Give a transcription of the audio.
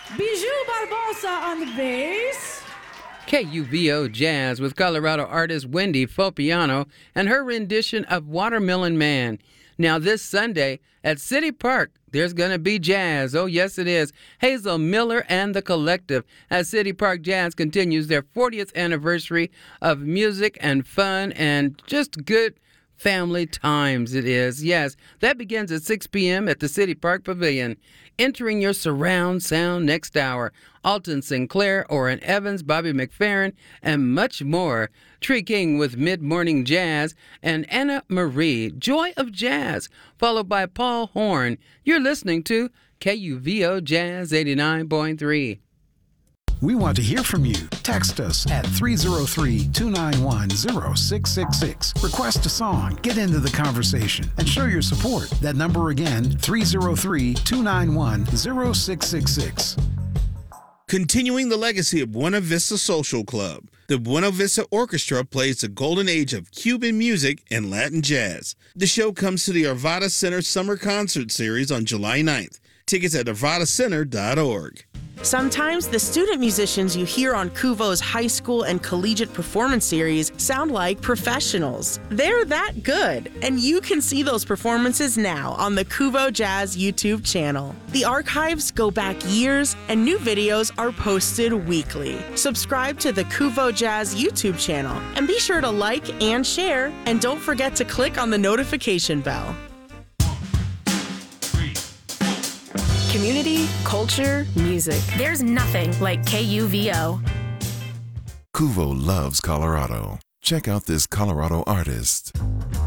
Bijou Barbosa on the bass. KUVO Jazz with Colorado artist Wendy Fopiano and her rendition of Watermelon Man. Now this Sunday at City Park, there's going to be jazz. Oh, yes, it is. Hazel Miller and the Collective as City Park Jazz continues their 40th anniversary of music and fun and just good family times it is. Yes, that begins at 6 p.m. at the City Park Pavilion. Entering your surround sound next hour, Alton Sinclair, Orrin Evans, Bobby McFerrin, and much more. Tree King with Mid-Morning Jazz, and Anna Marie, Joy of Jazz, followed by Paul Horn. You're listening to KUVO Jazz 89.3. We want to hear from you. Text us at 303-291-0666. Request a song, get into the conversation, and show your support. That number again, 303-291-0666. Continuing the legacy of Buena Vista Social Club, the Buena Vista Orchestra plays the golden age of Cuban music and Latin jazz. The show comes to the Arvada Center Summer Concert Series on July 9th. Tickets at arvadacenter.org. Sometimes the student musicians you hear on KUVO's high school and collegiate performance series sound like professionals. They're that good, and you can see those performances now on the KUVO Jazz YouTube channel. The archives go back years, and new videos are posted weekly. Subscribe to the KUVO Jazz YouTube channel, and be sure to like and share, and don't forget to click on the notification bell. Community, culture, music. There's nothing like KUVO. KUVO loves Colorado. Check out this Colorado artist.